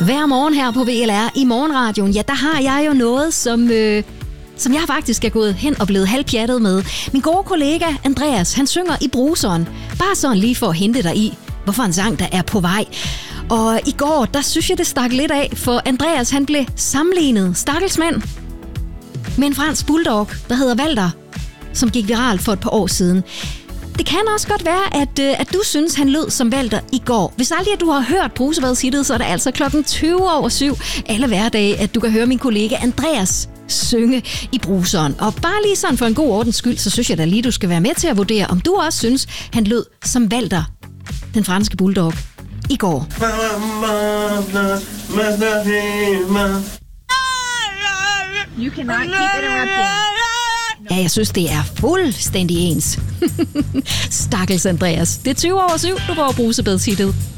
Hver morgen her på VLR i Morgenradioen, ja, der har jeg jo noget, som jeg faktisk er gået hen og blevet halvpjattet med. Min gode kollega Andreas, han synger i bruseren. Bare sådan lige for at hente dig i, hvorfor en sang, der er på vej. Og i går, der synes jeg, det stak lidt af, for Andreas, han blev sammenlignet, stakkels mand, med en fransk bulldog, der hedder Walter, som gik viralt for et par år siden. Det kan også godt være, at du synes, han lød som Walter i går. Hvis aldrig at du har hørt Brusebadshittet, så er det altså 7:20 alle hverdage, at du kan høre min kollega Andreas synge i bruseren. Og bare lige sådan for en god ordens skyld, så synes jeg da lige, du skal være med til at vurdere, om du også synes, han lød som Walter, den franske bulldog, i går. You cannot keep interrupting. Ja, jeg synes, det er fuldstændig ens. Stakkels Andreas. Det er 7:20, du går Brusebadshittet.